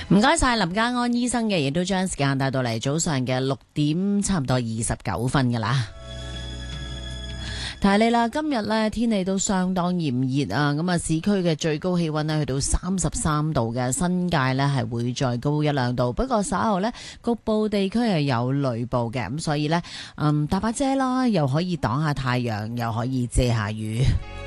唔該晒林家安醫生嘅，亦都將時間帶到嚟早上嘅6點差唔多29分噶啦。提你啦，今日呢天氣都相當炎熱啊，咁啊市區嘅最高氣溫呢去到33度嘅，新界呢係會再高1-2度，不過稍後呢局部地區係有雷暴嘅，咁所以呢帶把遮啦，又可以擋下太陽，又可以遮下雨。